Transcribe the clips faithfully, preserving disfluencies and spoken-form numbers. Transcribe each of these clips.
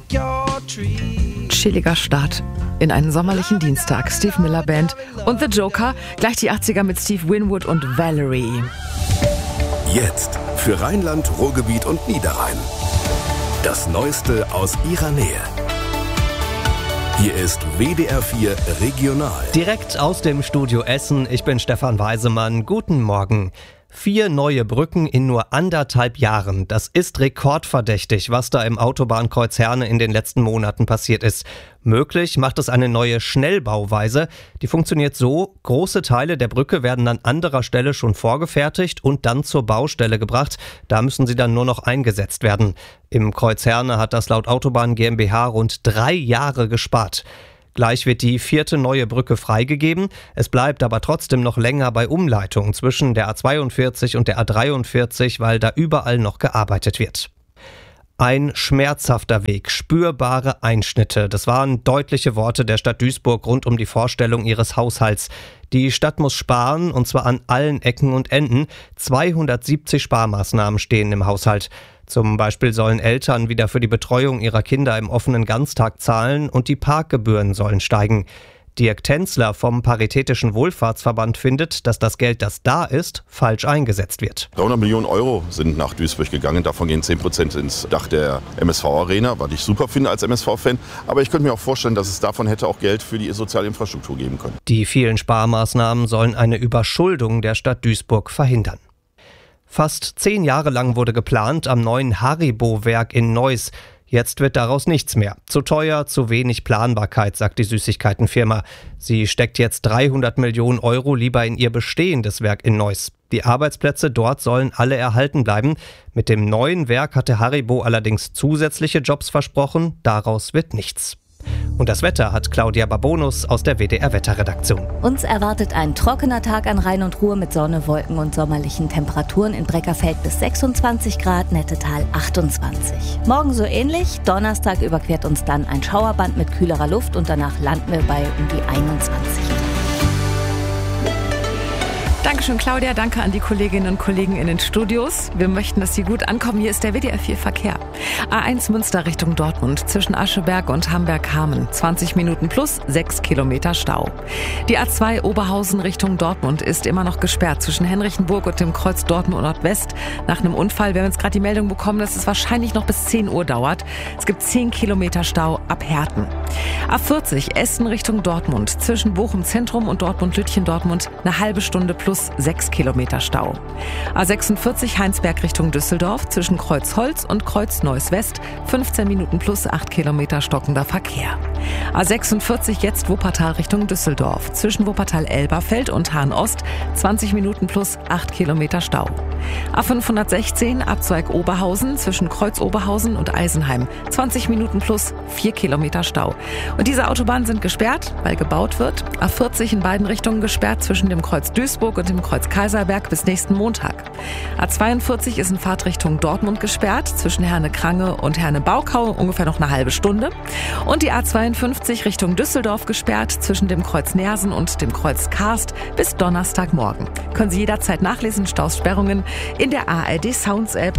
Chilliger Start in einen sommerlichen Dienstag. Steve Miller Band und The Joker. Gleich die achtziger mit Steve Winwood und Valerie. Jetzt für Rheinland, Ruhrgebiet und Niederrhein. Das Neueste aus ihrer Nähe. Hier ist W D R vier Regional. Direkt aus dem Studio Essen. Ich bin Stefan Weisemann. Guten Morgen. Vier neue Brücken in nur anderthalb Jahren. Das ist rekordverdächtig, was da im Autobahnkreuz Herne in den letzten Monaten passiert ist. Möglich macht es eine neue Schnellbauweise. Die funktioniert so: große Teile der Brücke werden an anderer Stelle schon vorgefertigt und dann zur Baustelle gebracht. Da müssen sie dann nur noch eingesetzt werden. Im Kreuz Herne hat das laut Autobahn GmbH rund drei Jahre gespart. Gleich wird die vierte neue Brücke freigegeben. Es bleibt aber trotzdem noch länger bei Umleitung zwischen der A zweiundvierzig und der A dreiundvierzig, weil da überall noch gearbeitet wird. Ein schmerzhafter Weg, spürbare Einschnitte. Das waren deutliche Worte der Stadt Duisburg rund um die Vorstellung ihres Haushalts. Die Stadt muss sparen, und zwar an allen Ecken und Enden. zweihundertsiebzig Sparmaßnahmen stehen im Haushalt. Zum Beispiel sollen Eltern wieder für die Betreuung ihrer Kinder im offenen Ganztag zahlen und die Parkgebühren sollen steigen. Dirk Tänzler vom Paritätischen Wohlfahrtsverband findet, dass das Geld, das da ist, falsch eingesetzt wird. dreihundert Millionen Euro sind nach Duisburg gegangen. Davon gehen zehn Prozent ins Dach der M S V-Arena, was ich super finde als M S V-Fan. Aber ich könnte mir auch vorstellen, dass es davon hätte auch Geld für die soziale Infrastruktur geben können. Die vielen Sparmaßnahmen sollen eine Überschuldung der Stadt Duisburg verhindern. Fast zehn Jahre lang wurde geplant am neuen Haribo-Werk in Neuss. Jetzt wird daraus nichts mehr. Zu teuer, zu wenig Planbarkeit, sagt die Süßigkeitenfirma. Sie steckt jetzt dreihundert Millionen Euro lieber in ihr bestehendes Werk in Neuss. Die Arbeitsplätze dort sollen alle erhalten bleiben. Mit dem neuen Werk hatte Haribo allerdings zusätzliche Jobs versprochen. Daraus wird nichts. Und das Wetter hat Claudia Babonus aus der W D R-Wetterredaktion. Uns erwartet ein trockener Tag an Rhein und Ruhr mit Sonne, Wolken und sommerlichen Temperaturen. In Breckerfeld bis sechsundzwanzig Grad, Nettetal achtundzwanzig. Morgen so ähnlich. Donnerstag überquert uns dann ein Schauerband mit kühlerer Luft und danach landen wir bei um die einundzwanzig. Dankeschön, Claudia. Danke an die Kolleginnen und Kollegen in den Studios. Wir möchten, dass Sie gut ankommen. Hier ist der W D R vier Verkehr. A eins Münster Richtung Dortmund zwischen Ascheberg und Hamberg-Hameln. zwanzig Minuten plus sechs Kilometer Stau. Die A zwei Oberhausen Richtung Dortmund ist immer noch gesperrt zwischen Henrichenburg und dem Kreuz Dortmund Nordwest. Nach einem Unfall, wir haben jetzt gerade die Meldung bekommen, dass es wahrscheinlich noch bis zehn Uhr dauert. Es gibt zehn Kilometer Stau ab Herten. A vierzig Essen Richtung Dortmund zwischen Bochum Zentrum und Dortmund-Lütchen-Dortmund eine halbe Stunde plus sechs Kilometer Stau. A sechsundvierzig Heinsberg Richtung Düsseldorf zwischen Kreuzholz und Kreuz Neuss West fünfzehn Minuten plus acht Kilometer stockender Verkehr. A sechsundvierzig jetzt Wuppertal Richtung Düsseldorf zwischen Wuppertal-Elberfeld und Hahn-Ost zwanzig Minuten plus acht Kilometer Stau. A fünfhundertsechzehn Abzweig Oberhausen zwischen Kreuz Oberhausen und Eisenheim zwanzig Minuten plus vier Kilometer Stau. Und diese Autobahnen sind gesperrt, weil gebaut wird. A vierzig in beiden Richtungen gesperrt zwischen dem Kreuz Duisburg und dem Kreuz Kaiserberg bis nächsten Montag. A zweiundvierzig ist in Fahrtrichtung Dortmund gesperrt zwischen Herne-Krange und Herne-Baukau ungefähr noch eine halbe Stunde. Und die A zweiundfünfzig Richtung Düsseldorf gesperrt zwischen dem Kreuz Nersen und dem Kreuz Karst bis Donnerstagmorgen. Können Sie jederzeit nachlesen, Stausperrungen in der A R D Sounds App.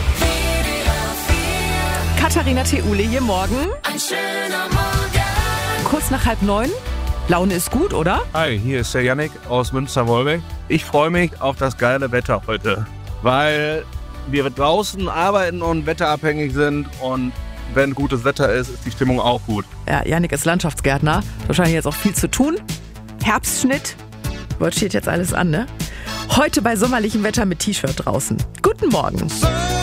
Katharina Theule hier morgen. Ein schöner Morgen. Kurz nach halb neun. Laune ist gut, oder? Hi, hier ist der Yannick aus Münster-Wolbeck. Ich freue mich auf das geile Wetter heute, weil wir draußen arbeiten und wetterabhängig sind und wenn gutes Wetter ist, ist die Stimmung auch gut. Ja, Yannick ist Landschaftsgärtner. Wahrscheinlich jetzt auch viel zu tun. Herbstschnitt. Dort steht jetzt alles an, ne? Heute bei sommerlichem Wetter mit T-Shirt draußen. Guten Morgen.